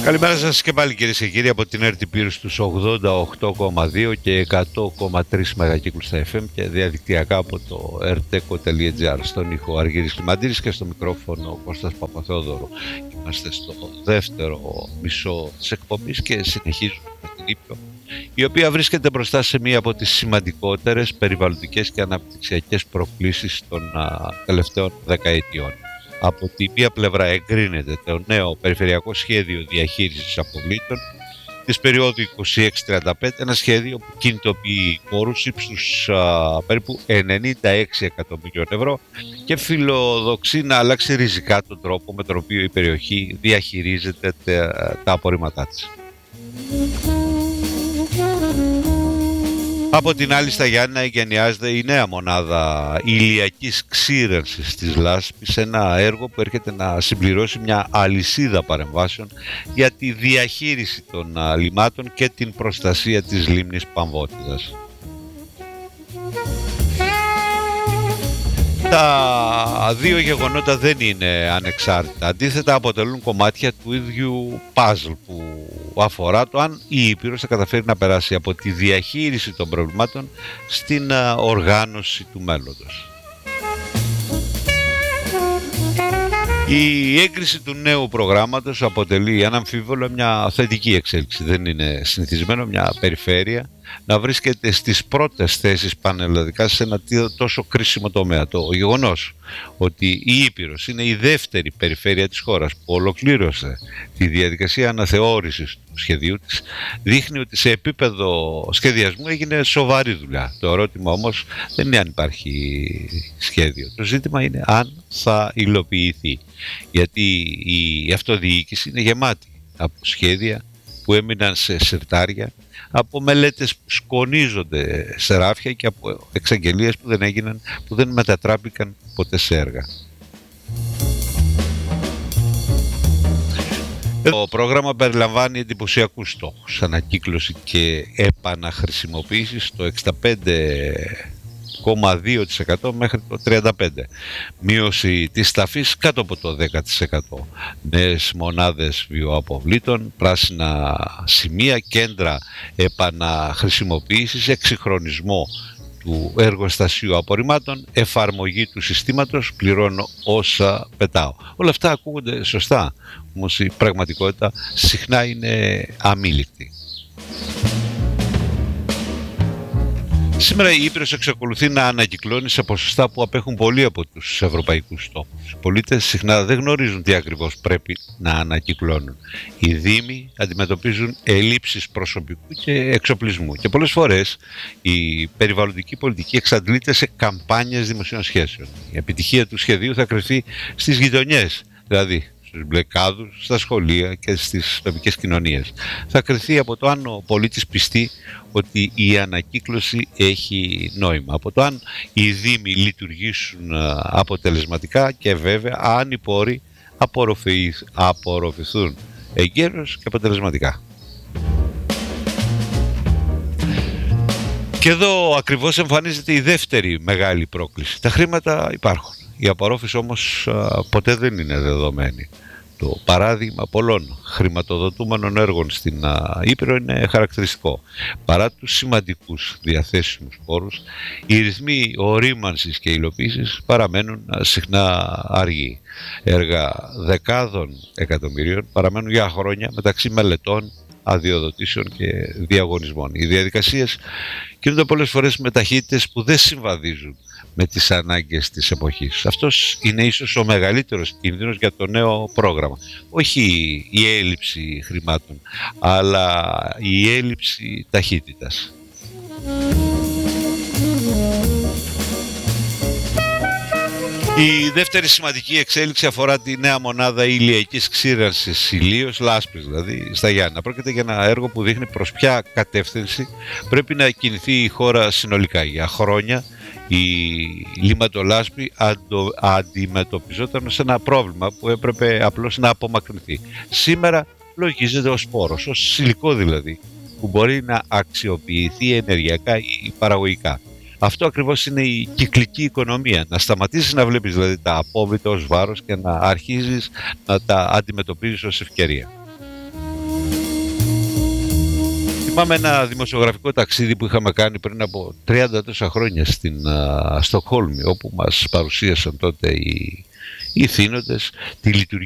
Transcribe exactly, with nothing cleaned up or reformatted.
Καλημέρα σας και πάλι κυρίες και κύριοι από την Έρτη Πύρου στους ογδόντα οκτώ κόμμα δύο και εκατό κόμμα τρία μεγακύκλους στα εφ εμ και διαδικτυακά από το ερτέκο τελεία τζι άρ. Στον ήχο Αργύρης Κλιμαντήρης και στο μικρόφωνο Κώστας Παπαθεόδωρο. Είμαστε στο δεύτερο μισό της εκπομπής και συνεχίζουμε με την Ήπειρο, η οποία βρίσκεται μπροστά σε μία από τις σημαντικότερες περιβαλλοντικές και αναπτυξιακές προκλήσεις των α, τελευταίων δεκαετιών. Από τη μία πλευρά εγκρίνεται το νέο Περιφερειακό Σχέδιο Διαχείρισης Αποβλήτων της περίοδου είκοσι έξι τριάντα πέντε, ένα σχέδιο που κινητοποιεί πόρους ύψους α, περίπου ενενήντα έξι εκατομμύριων ευρώ και φιλοδοξεί να αλλάξει ριζικά τον τρόπο με τον οποίο η περιοχή διαχειρίζεται τα, τα απορρίμματά της. Από την άλλη, στα Γιάννηνα εγκαινιάζεται η νέα μονάδα ηλιακής ξύρανσης της λάσπης, ένα έργο που έρχεται να συμπληρώσει μια αλυσίδα παρεμβάσεων για τη διαχείριση των λιμάτων και την προστασία της λίμνης Παμβότιδας. Τα δύο γεγονότα δεν είναι ανεξάρτητα, αντίθετα αποτελούν κομμάτια του ίδιου παζλ που αφορά το αν η Ήπειρος θα καταφέρει να περάσει από τη διαχείριση των προβλημάτων στην οργάνωση του μέλλοντος. Η έγκριση του νέου προγράμματος αποτελεί αναμφίβολα μια θετική εξέλιξη. Δεν είναι συνηθισμένο μια περιφέρεια να βρίσκεται στις πρώτες θέσεις πανελλαδικά σε ένα τόσο κρίσιμο τομέα. Το γεγονός ότι η Ήπειρος είναι η δεύτερη περιφέρεια της χώρας που ολοκλήρωσε τη διαδικασία αναθεώρησης του σχεδίου της δείχνει ότι σε επίπεδο σχεδιασμού έγινε σοβαρή δουλειά. Το ερώτημα όμως δεν είναι αν υπάρχει σχέδιο. Το ζήτημα είναι αν θα υλοποιηθεί. Γιατί η αυτοδιοίκηση είναι γεμάτη από σχέδια που έμειναν σε συρτάρια, από μελέτες που σκονίζονται σε ράφια και από εξαγγελίες που δεν έγιναν, που δεν μετατράπηκαν ποτέ σε έργα. Το πρόγραμμα περιλαμβάνει εντυπωσιακούς στόχους, ανακύκλωση και επαναχρησιμοποίηση στο εξήντα πέντε κόμμα δύο τοις εκατό μέχρι το τριάντα πέντε τοις εκατό, μείωση της ταφής κάτω από το δέκα τοις εκατό, νέες μονάδες βιοαποβλήτων, πράσινα σημεία, κέντρα επαναχρησιμοποίησης, εξυγχρονισμό του εργοστασίου απορριμμάτων, εφαρμογή του συστήματος πληρώνω όσα πετάω. Όλα αυτά ακούγονται σωστά, όμως η πραγματικότητα συχνά είναι αμήλικτη. Σήμερα η Ήπειρος εξακολουθεί να ανακυκλώνει σε ποσοστά που απέχουν πολύ από τους ευρωπαϊκούς στόχους. Οι πολίτες συχνά δεν γνωρίζουν τι ακριβώς πρέπει να ανακυκλώνουν. Οι δήμοι αντιμετωπίζουν ελλείψεις προσωπικού και εξοπλισμού και πολλές φορές η περιβαλλοντική πολιτική εξαντλείται σε καμπάνιες δημοσίων σχέσεων. Η επιτυχία του σχεδίου θα κρυφθεί στις γειτονιές, δηλαδή στους μπλεκάδους, στα σχολεία και στις τοπικές κοινωνίες. Θα κριθεί από το αν ο πολίτης πιστεί ότι η ανακύκλωση έχει νόημα, από το αν οι δήμοι λειτουργήσουν αποτελεσματικά και βέβαια αν οι πόροι απορροφηθούν εγκαίρως και αποτελεσματικά. Και εδώ ακριβώς εμφανίζεται η δεύτερη μεγάλη πρόκληση. Τα χρήματα υπάρχουν. Η απορρόφηση όμως α, ποτέ δεν είναι δεδομένη. Το παράδειγμα πολλών χρηματοδοτούμενων έργων στην α, Ήπειρο είναι χαρακτηριστικό. Παρά τους σημαντικούς διαθέσιμους πόρους, οι ρυθμοί ορίμανσης και υλοποίησης παραμένουν α, συχνά αργοί. Έργα δεκάδων εκατομμυρίων παραμένουν για χρόνια μεταξύ μελετών, αδειοδοτήσεων και διαγωνισμών. Οι διαδικασίες κινούνται πολλές φορές με ταχύτητες που δεν συμβαδίζουν με τις ανάγκες της εποχής. Αυτός είναι ίσως ο μεγαλύτερος κίνδυνος για το νέο πρόγραμμα. Όχι η έλλειψη χρημάτων, αλλά η έλλειψη ταχύτητας. Η δεύτερη σημαντική εξέλιξη αφορά τη νέα μονάδα ηλιακής ξύρανσης ηλίως, λάσπης δηλαδή, στα Γιάννηνα. Πρόκειται για ένα έργο που δείχνει προς ποια κατεύθυνση πρέπει να κινηθεί η χώρα συνολικά. Για χρόνια η λιματολάσπη αντο, αντιμετωπιζόταν σε ένα πρόβλημα που έπρεπε απλώς να απομακρυνθεί. Σήμερα λογίζεται ως πόρος, ως υλικό δηλαδή, που μπορεί να αξιοποιηθεί ενεργειακά ή παραγωγικά. Αυτό ακριβώς είναι η κυκλική οικονομία. Να σταματήσεις να βλέπεις δηλαδή τα απόβλητα ως βάρος και να αρχίζεις να τα αντιμετωπίζεις ως ευκαιρία. θυμάμαι ένα δημοσιογραφικό ταξίδι που είχαμε κάνει πριν από τριάντα τόσα χρόνια στην α, Στοκχόλμη, όπου μας παρουσίασαν τότε οι, οι θύνοντες τη λειτουργία